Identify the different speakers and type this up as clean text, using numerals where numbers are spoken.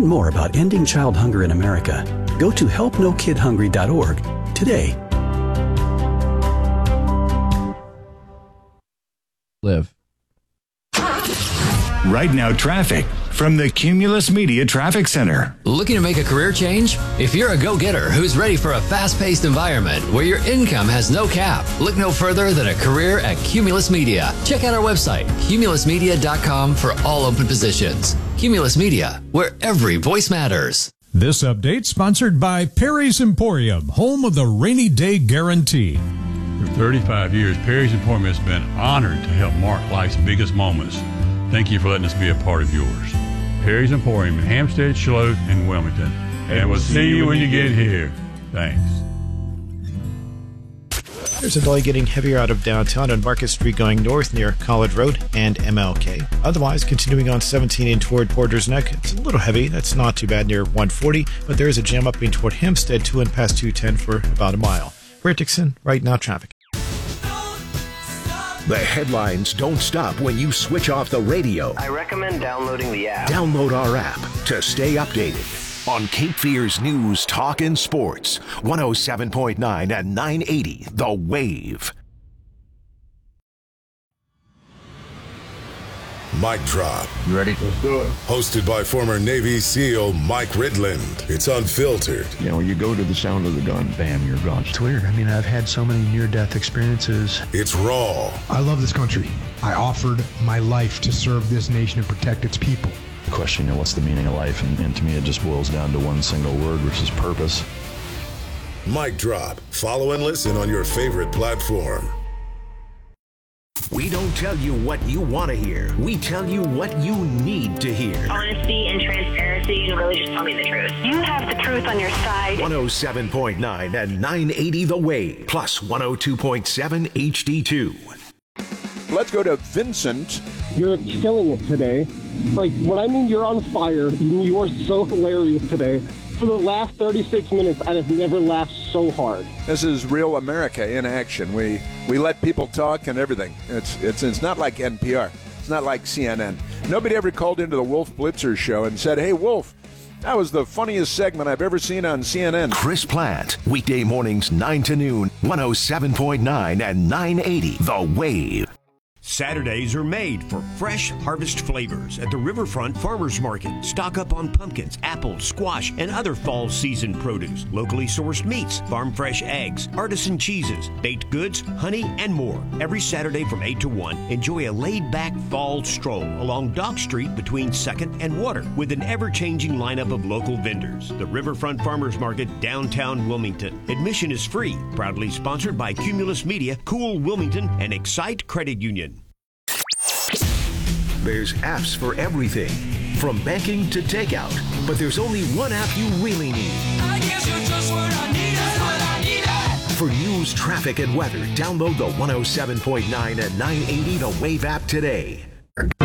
Speaker 1: learn more about ending child hunger in America, go to helpnokidhungry.org today.
Speaker 2: Live.
Speaker 3: Right now, traffic from the Cumulus Media Traffic Center.
Speaker 4: Looking to make a career change? If you're a go-getter who's ready for a fast-paced environment where your income has no cap, look no further than a career at Cumulus Media. Check out our website, cumulusmedia.com, for all open positions. Cumulus Media, where every voice matters.
Speaker 5: This update sponsored by Perry's Emporium, home of the rainy day guarantee.
Speaker 6: For 35 years, Perry's Emporium has been honored to help mark life's biggest moments. Thank you for letting us be a part of yours. Perry's Emporium in Hampstead, Charlotte, and Wilmington. And we'll see you when you get here. Thanks.
Speaker 7: There's a delay getting heavier out of downtown on Market Street going north near College Road and MLK. Otherwise, continuing on 17 in toward Porter's Neck, it's a little heavy. That's not too bad near 140, but there is a jam up in toward Hempstead 2 and past 210 for about a mile. We're Dixon, right now traffic.
Speaker 8: The headlines don't stop when you switch off the radio.
Speaker 9: I recommend downloading the app.
Speaker 8: Download our app to stay updated. On Cape Fear's News, Talk, and Sports, 107.9 and 980, The Wave.
Speaker 10: Mic Drop.
Speaker 11: You ready?
Speaker 10: Let's do it. Hosted by former Navy SEAL Mike Ridland. It's unfiltered.
Speaker 11: You know, you go to the sound of the gun, bam, you're gone.
Speaker 12: It's weird. I mean, I've had so many near-death experiences.
Speaker 10: It's raw.
Speaker 13: I love this country. I offered my life to serve this nation and protect its people.
Speaker 11: The question, what's the meaning of life? And to me, it just boils down to one single word, which is purpose.
Speaker 10: Mic Drop. Follow and listen on your favorite platform.
Speaker 8: We don't tell you what you want to hear. We tell you what you need to hear.
Speaker 14: Honesty and transparency, you really just tell me the truth.
Speaker 15: You have the truth on your side.
Speaker 8: 107.9 and 980 The Wave, plus 102.7 HD2.
Speaker 16: Let's go to Vincent.
Speaker 17: You're killing it today. Like, when I mean you're on fire, you are so hilarious today. For the last 36 minutes, I have never laughed so hard.
Speaker 16: This is real America in action. We let people talk and everything. It's not like NPR. It's not like CNN. Nobody ever called into the Wolf Blitzer show and said, "Hey, Wolf, that was the funniest segment I've ever seen on CNN."
Speaker 8: Chris Plant, weekday mornings 9 to noon, 107.9 and 980 The Wave.
Speaker 18: Saturdays are made for fresh harvest flavors at the Riverfront Farmers Market. Stock up on pumpkins, apples, squash, and other fall season produce. Locally sourced meats, farm fresh eggs, artisan cheeses, baked goods, honey, and more. Every Saturday from 8 to 1, enjoy a laid-back fall stroll along Dock Street between 2nd and Water with an ever-changing lineup of local vendors. The Riverfront Farmers Market, downtown Wilmington. Admission is free. Proudly sponsored by Cumulus Media, Cool Wilmington, and Excite Credit Union.
Speaker 8: There's apps for everything, from banking to takeout. But there's only one app you really need.
Speaker 19: I guess you're just what I needed.
Speaker 8: For news, traffic, and weather, download the 107.9 and 980 The Wave app today.